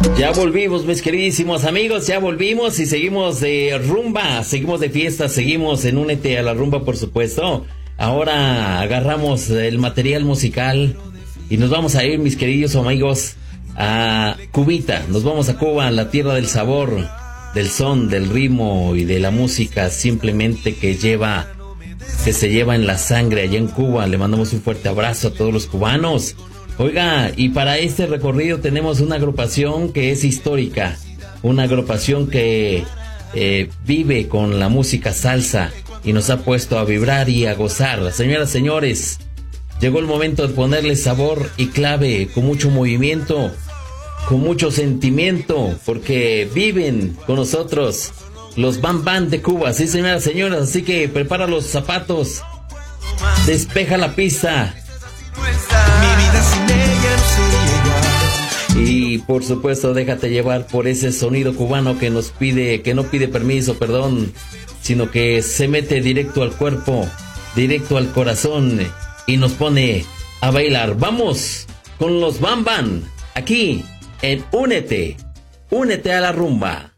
Ya volvimos, mis queridísimos amigos, ya volvimos y seguimos de rumba, seguimos de fiesta, seguimos en Únete a la Rumba, por supuesto. Ahora agarramos el material musical y nos vamos a ir, mis queridos amigos, a Cubita. Nos vamos a Cuba, la tierra del sabor, del son, del ritmo y de la música simplemente que se lleva en la sangre allá en Cuba. Le mandamos un fuerte abrazo a todos los cubanos. Oiga, y para este recorrido tenemos una agrupación que es histórica, una agrupación que vive con la música salsa y nos ha puesto a vibrar y a gozar. Señoras, señores, llegó el momento de ponerle sabor y clave, con mucho movimiento, con mucho sentimiento, porque viven con nosotros los Bam Bam de Cuba. Sí, señoras, señoras, así que prepara los zapatos, despeja la pista. Mi vida sin ella no sería igual. Y por supuesto, déjate llevar por ese sonido cubano que no pide permiso, sino que se mete directo al cuerpo, directo al corazón y nos pone a bailar. Vamos con los Bam Bam aquí en Únete a la Rumba.